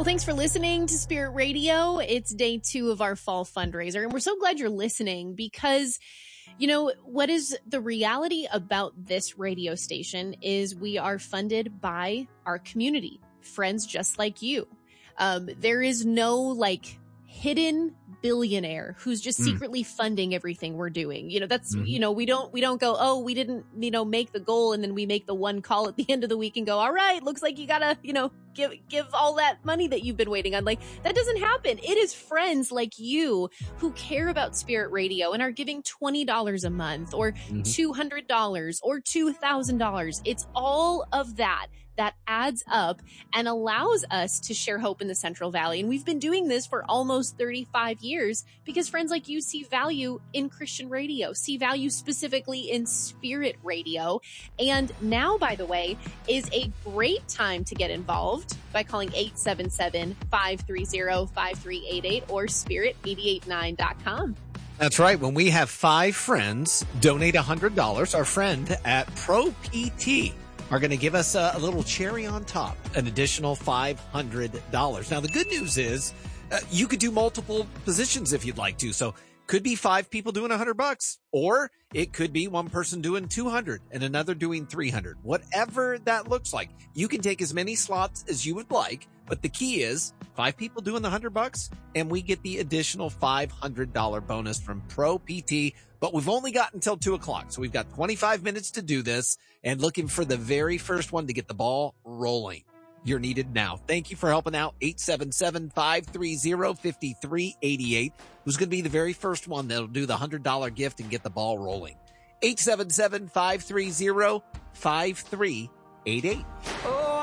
Well, thanks for listening to Spirit Radio. It's day 2 of our fall fundraiser, and we're so glad you're listening because, you know, what is the reality about this radio station is we are funded by our community, friends just like you. There is no hidden billionaire who's just secretly funding everything we're doing. You know, that's, we don't go, oh, we didn't, make the goal. And then we make the one call at the end of the week and go, all right, looks like you gotta, give all that money that you've been waiting on. That doesn't happen. It is friends like you who care about Spirit Radio and are giving $20 a month or $200 or $2,000. It's all of that adds up and allows us to share hope in the Central Valley. And we've been doing this for almost 35 years because friends like you see value in Christian radio, see value specifically in Spirit Radio. And now, by the way, is a great time to get involved by calling 877-530-5388 or spirit889.com. That's right. When we have 5 friends donate $100, our friend at ProPT are going to give us a little cherry on top, an additional $500. Now, the good news is you could do multiple positions if you'd like to. So could be 5 people doing $100, or it could be one person doing 200 and another doing 300. Whatever that looks like, you can take as many slots as you would like. But the key is 5 people doing the $100 and we get the additional $500 bonus from ProPT. But we've only got until 2:00. So we've got 25 minutes to do this and looking for the very first one to get the ball rolling. You're needed now. Thank you for helping out. 877-530-5388. Who's going to be the very first one that'll do the $100 gift and get the ball rolling? 877-530-5388. Oh,